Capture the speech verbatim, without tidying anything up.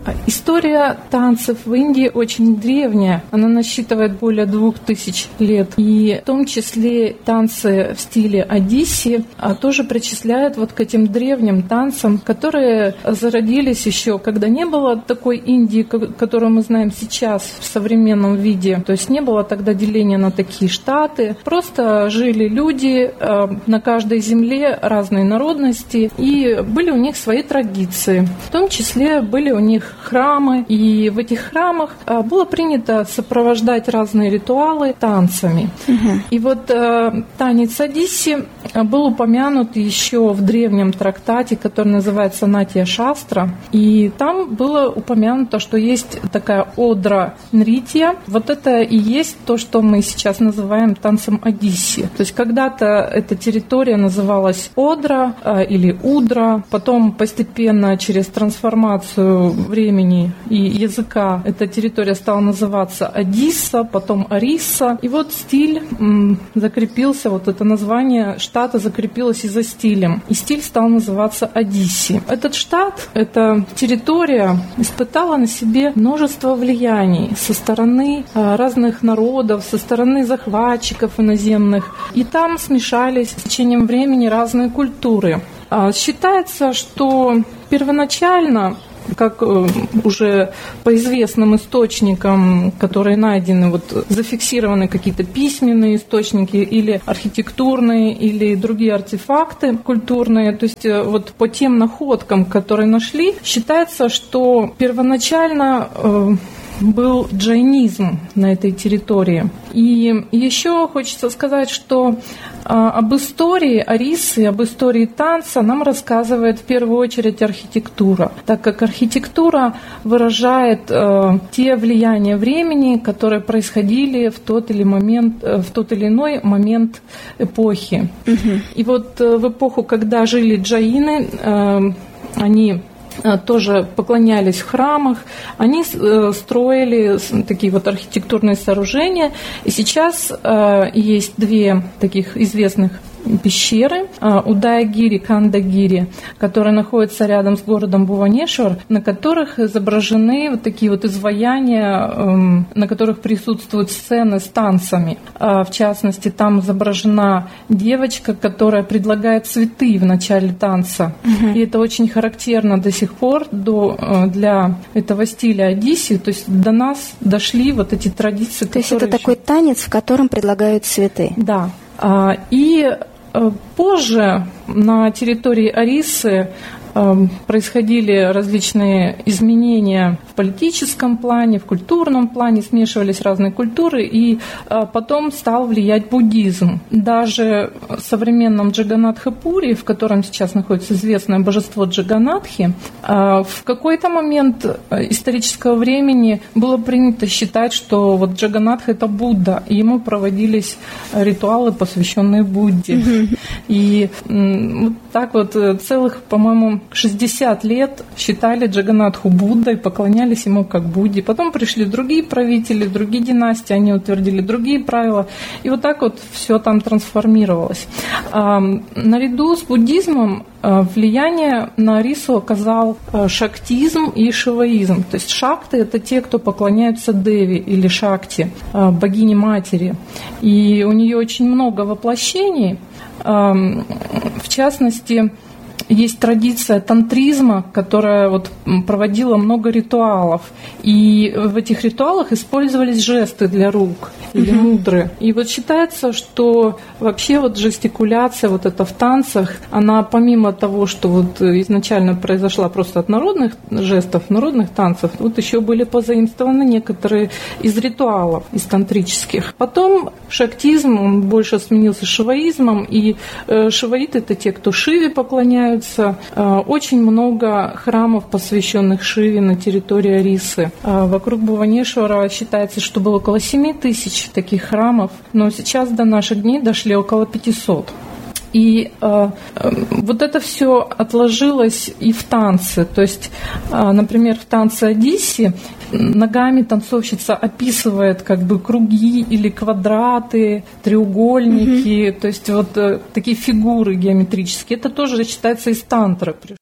История танцев в Индии очень древняя. Она насчитывает более двух тысяч лет. И в том числе танцы в стиле Одисси тоже причисляют вот к этим древним танцам, которые зародились еще, когда не было такой Индии, которую мы знаем сейчас в современном виде. То есть не было тогда деления на такие штаты. Просто жили люди на каждой земле разной народности, и были у них свои традиции. В том числе были у них храмы, и в этих храмах было принято сопровождать разные ритуалы танцами. Угу. И вот э, танец Одисси был упомянут еще в древнем трактате, который называется Натья Шастра, и там было упомянуто, что есть такая одра нритья. Вот это и есть то, что мы сейчас называем танцем Одисси. То есть когда-то эта территория называлась Одра э, или Удра, потом постепенно через трансформацию времени и языка эта территория стала называться Одисса, потом Ориса. И вот стиль м, закрепился, вот это название штата закрепилось и за стилем. И стиль стал называться Одисси. Этот штат, эта территория испытала на себе множество влияний со стороны а, разных народов, со стороны захватчиков иноземных. И там смешались с течением времени разные культуры. А, считается, что первоначально, как уже по известным источникам, которые найдены, вот зафиксированы какие-то письменные источники или архитектурные, или другие артефакты культурные, то есть вот по тем находкам, которые нашли, считается, что первоначально был джайнизм на этой территории. И еще хочется сказать, что а, об истории Орисы, об истории танца нам рассказывает в первую очередь архитектура, так как архитектура выражает а, те влияния времени, которые происходили в тот или, момент, в тот или иной момент эпохи. Угу. И вот в эпоху, когда жили джаины, а, они тоже поклонялись в храмах, они строили такие вот архитектурные сооружения. И сейчас есть две таких известных пещеры Удайгири, Кандагири, которые находятся рядом с городом Буванешвар, на которых изображены вот такие вот изваяния, на которых присутствуют сцены с танцами. В частности, там изображена девочка, которая предлагает цветы в начале танца. Угу. И это очень характерно до сих пор до, для этого стиля Одисси. То есть до нас дошли вот эти традиции. То есть это еще... такой танец, в котором предлагают цветы. Да. И позже на территории Орисы происходили различные изменения в политическом плане, в культурном плане, смешивались разные культуры, и потом стал влиять буддизм. Даже в современном Джаганатха-Пури, в котором сейчас находится известное божество Джаганатхи, в какой-то момент исторического времени было принято считать, что вот Джаганатха — это Будда, и ему проводились ритуалы, посвященные Будде. Mm-hmm. И вот так вот целых, по-моему, шестьдесят лет считали Джаганатху Буддой, поклонялись ему как Будде. Потом пришли другие правители, другие династии, они утвердили другие правила. И вот так вот все там трансформировалось. Наряду с буддизмом влияние на Орису оказал шактизм и шиваизм. То есть шакты — это те, кто поклоняются Деви или Шакти, богине-матери. И у нее очень много воплощений. В частности, есть традиция тантризма, которая вот проводила много ритуалов. И в этих ритуалах использовались жесты для рук или мудры. И вот считается, что вообще вот жестикуляция вот эта в танцах, она помимо того, что вот изначально произошла просто от народных жестов, народных танцев, вот еще были позаимствованы некоторые из ритуалов, из тантрических. Потом шактизм, он больше сменился шиваизмом, и шиваиты — это те, кто Шиве поклоняются. Очень много храмов, посвященных Шиве на территории Орисы. Вокруг Буванешвара считается, что было около семь тысяч таких храмов, но сейчас до наших дней дошли около пятисот. И э, вот это все отложилось и в танце. То есть, э, например, в танце Одисси ногами танцовщица описывает как бы круги или квадраты, треугольники, mm-hmm. то есть вот э, такие фигуры геометрические. Это тоже считается из тантры.